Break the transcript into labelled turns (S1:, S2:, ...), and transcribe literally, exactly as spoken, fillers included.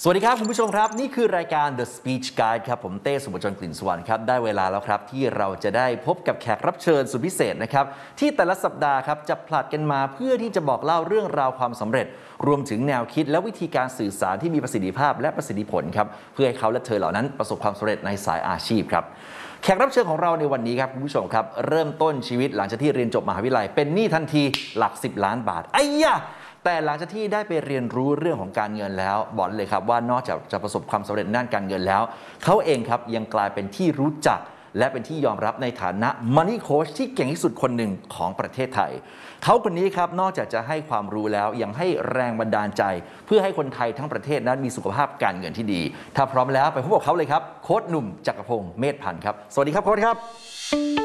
S1: สวัสดีครับคุณผู้ชมครับนี่คือรายการ The Speech Guide ครับผมเต้สุภจนกลิ่นสวรรค์ครับได้เวลาแล้วครับที่เราจะได้พบกับแขกรับเชิญสุดพิเศษนะครับที่แต่ละสัปดาห์ครับจะผลัดกันมาเพื่อที่จะบอกเล่าเรื่องราวความสำเร็จรวมถึงแนวคิดและวิธีการสื่อสารที่มีประสิทธิภาพและประสิทธิผลครับเพื่อให้เขาและเธอเหล่านั้นประสบความสำเร็จในสายอาชีพครับแขกรับเชิญของเราในวันนี้ครับคุณผู้ชมครับเริ่มต้นชีวิตหลังจากที่เรียนจบมหาวิทยาลัยเป็นหนี้ทันทีหลักสิบล้านบาทไอ้ยะแต่หลังจากที่ได้ไปเรียนรู้เรื่องของการเงินแล้วบอกเลยครับว่านอกจากจะประสบความสำเร็จด้านการเงินแล้วเขาเองครับยังกลายเป็นที่รู้จักและเป็นที่ยอมรับในฐานะ Money Coach ที่เก่งที่สุดคนหนึ่งของประเทศไทยเขาคนนี้ครับนอกจากจะให้ความรู้แล้วยังให้แรงบันดาลใจเพื่อให้คนไทยทั้งประเทศนั้นมีสุขภาพการเงินที่ดีถ้าพร้อมแล้วไปพบกับเขาเลยครับโค้ชหนุ่มจักรพงศ์เมธพันธ์ครับสวัสดีครับโค้ชครับ